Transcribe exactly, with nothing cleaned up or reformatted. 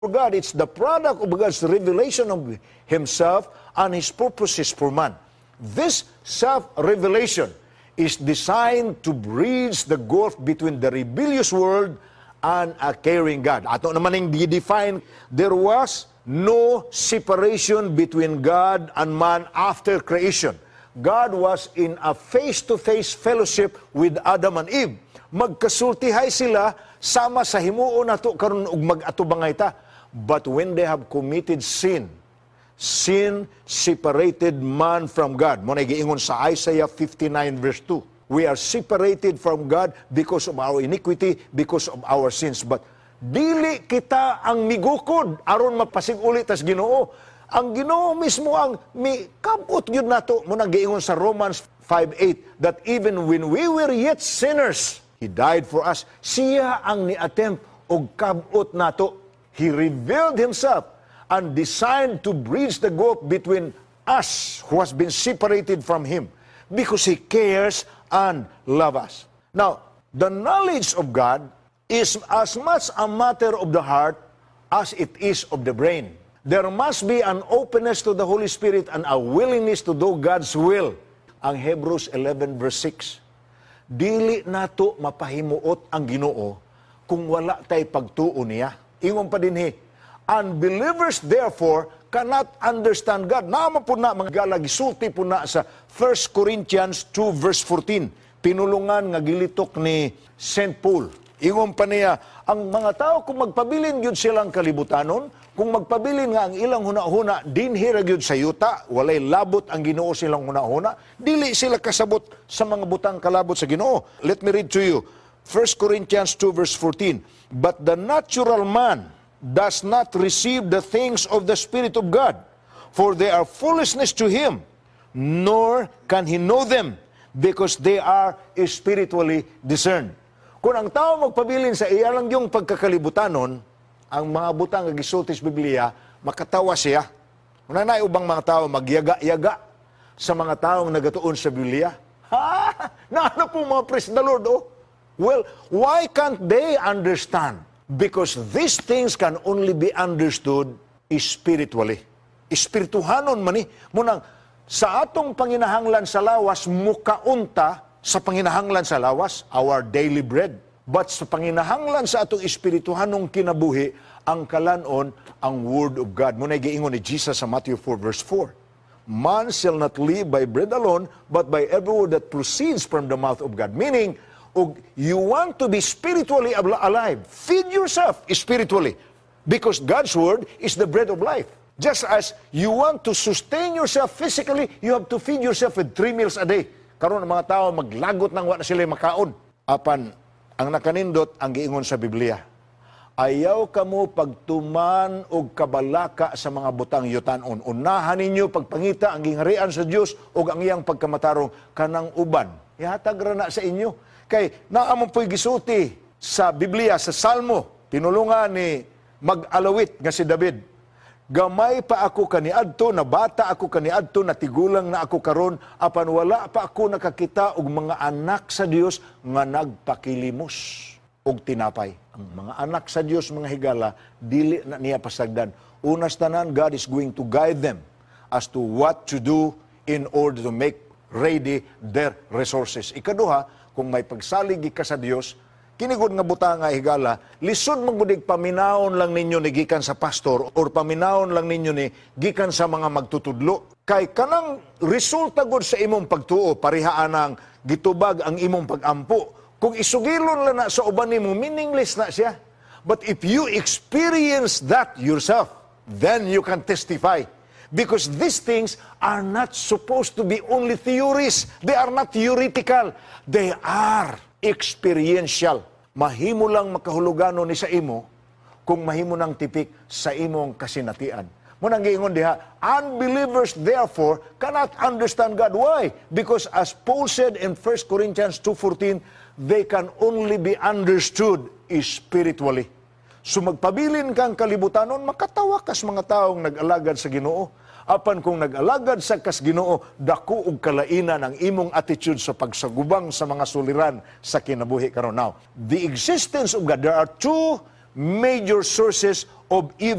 For God, it's the product of God's revelation of Himself and His purposes for man. This self-revelation is designed to bridge the gulf between the rebellious world and a caring God. Ato naman yung define, there was no separation between God and man after creation. God was in a face-to-face fellowship with Adam and Eve. Magkasultihay sila sama sa himuon nato karon ug mag-atubangay ta. But when they have committed sin, sin separated man from God. Mo na giingon sa Isaiah fifty-nine verse two. We are separated from God because of our iniquity, because of our sins. But dili kita ang migukod aron mapasig-uli tas Ginoo. Ang Ginoo mismo ang mi kabot gyud nato. Mo na giingon sa Romans five eight that even when we were yet sinners, He died for us. Siya ang ni-attempt og kabot nato. He revealed Himself and designed to bridge the gulf between us who has been separated from Him because He cares and loves us. Now, the knowledge of God is as much a matter of the heart as it is of the brain. There must be an openness to the Holy Spirit and a willingness to do God's will. Ang Hebrews eleven verse six. Dili nato mapahimuot ang Ginoo kung wala tay pagtuo niya. Ingon pa din he, unbelievers therefore cannot understand God. Naman po na, mga gala, gisulti po na sa First Corinthians two verse fourteen. Pinulungan nga gilitok ni Saint Paul. Ingon pa niya, ang mga tao kung magpabilin yun silang kalibutanon, kung magpabilin nga ang ilang huna-huna, dinhira yun sa yuta, walay labot ang Ginoo silang huna-huna, dili sila kasabot sa mga butang kalabot sa Ginoo. Let me read to you. First Corinthians two verse fourteen. But the natural man does not receive the things of the Spirit of God, for they are foolishness to him, nor can he know them, because they are spiritually discerned. Kung ang tao magpabilin sa iyalang yung pagkakalibutannon, ang mga butang nga gisulti sa Biblia, makatawa siya. Una na ubang mga tao magyaga-yaga sa mga taong nagatuon sa Biblia. Ha? Na ano po mga praise the Lord, oh? Well, why can't they understand? Because these things can only be understood spiritually. Espirituhanon man ni. Munang, sa atong panginahanglan sa lawas, mukaunta sa panginahanglan sa lawas, our daily bread. But sa panginahanglan sa atong espirituhanong kinabuhi, ang kalanon, ang Word of God. Muna giingon ni Jesus sa Matthew four verse four. Man shall not live by bread alone, but by every word that proceeds from the mouth of God. Meaning, og you want to be spiritually alive, feed yourself spiritually. Because God's Word is the bread of life. Just as you want to sustain yourself physically, you have to feed yourself with three meals a day. Karon ang mga tao maglagot nang wala sila makaon. Apan, ang nakanindot ang giingon sa Biblia. Ayaw kamo pagtuman og kabalaka sa mga butang yutanon. Unahan ninyo pagpangita ang gingharian sa Dios ug ang iyang pagkamatarong kanang uban. Ihatag ra na sa inyo. Kay naamon po'y gisulti sa Biblia, sa Salmo, pinulungan ni mag-alawit nga si David. Gamay pa ako kaniadto, na bata ako kaniadto, na tigulang na ako karon, apan wala pa ako nakakita og mga anak sa Dios nga nagpakilimos og tinapay. Ang mga anak sa Dios, mga higala, dili na niya pasagdan. Unas tanan, God is going to guide them as to what to do in order to make ready their resources. Ikaduha, kung may pagsalig ka sa Dios, kinigod nga buta nga higala, lisod magbudig paminawon lang ninyo ni gikan sa pastor or paminawon lang ninyo ni gikan sa mga magtutudlo. Kay kanang resulta gud sa imong pagtuo, parihaan ang gitubag ang imong pagampo. Kung isugilon lang na sa uban nimo, meaningless na siya. But if you experience that yourself, then you can testify. Because these things are not supposed to be only theories. They are not theoretical. They are experiential. Mahimo lang makahulugano ni sa imo kung mahimo nang tipik sa imong kasinatian. Munang giingon diha, unbelievers therefore cannot understand God. Why? Because as Paul said in First Corinthians two fourteen, they can only be understood spiritually. So magpabilin kang kalibutanon, makatawa kas mga taong nag-alagad sa Ginoo. Apan kung nag-alagad sa kas Ginoo, dako og kalainan ang imong attitude sa pagsagubang sa mga suliran sa kinabuhi karon. Now, the existence of God, there are two major sources of evil